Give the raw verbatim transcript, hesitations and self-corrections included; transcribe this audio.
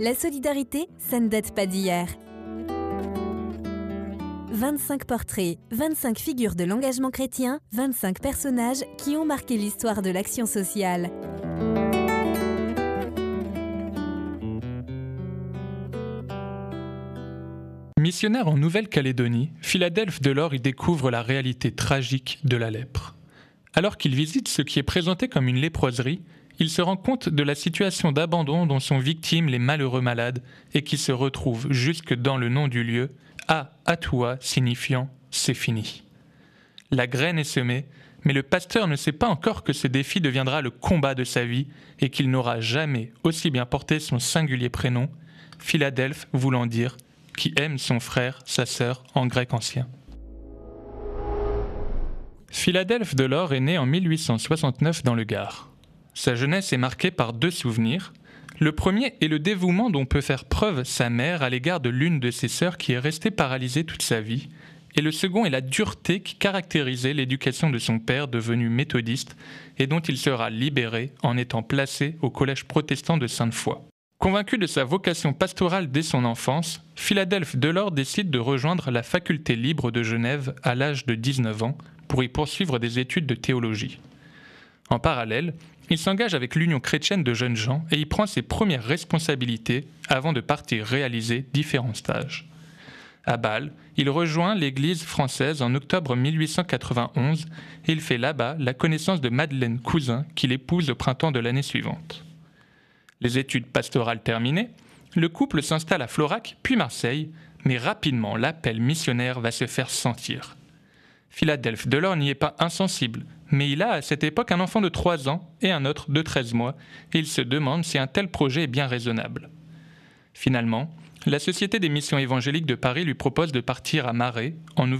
La solidarité, ça ne date pas d'hier. vingt-cinq portraits, vingt-cinq figures de l'engagement chrétien, vingt-cinq personnages qui ont marqué l'histoire de l'action sociale. Missionnaire en Nouvelle-Calédonie, Philadelphe Delors y découvre la réalité tragique de la lèpre. Alors qu'il visite ce qui est présenté comme une léproserie, il se rend compte de la situation d'abandon dont sont victimes les malheureux malades et qui se retrouvent jusque dans le nom du lieu, à Atua, signifiant « c'est fini ». La graine est semée, mais le pasteur ne sait pas encore que ce défi deviendra le combat de sa vie et qu'il n'aura jamais aussi bien porté son singulier prénom, Philadelphe voulant dire « qui aime son frère, sa sœur » en grec ancien. Philadelphe Delors est né en mille huit cent soixante-neuf dans le Gard. Sa jeunesse est marquée par deux souvenirs. Le premier est le dévouement dont peut faire preuve sa mère à l'égard de l'une de ses sœurs qui est restée paralysée toute sa vie. Et le second est la dureté qui caractérisait l'éducation de son père devenu méthodiste et dont il sera libéré en étant placé au collège protestant de Sainte-Foy. Convaincu de sa vocation pastorale dès son enfance, Philadelphe Delors décide de rejoindre la faculté libre de Genève à l'âge de dix-neuf ans pour y poursuivre des études de théologie. En parallèle, il s'engage avec l'Union chrétienne de jeunes gens et y prend ses premières responsabilités avant de partir réaliser différents stages. À Bâle, il rejoint l'Église française en octobre mille huit cent quatre-vingt-onze et il fait là-bas la connaissance de Madeleine Cousin qu'il épouse au printemps de l'année suivante. Les études pastorales terminées, le couple s'installe à Florac puis Marseille, mais rapidement l'appel missionnaire va se faire sentir. Philadelphe Delors n'y est pas insensible, mais il a à cette époque un enfant de trois ans et un autre de treize mois, et il se demande si un tel projet est bien raisonnable. Finalement, la Société des missions évangéliques de Paris lui propose de partir à Marais, en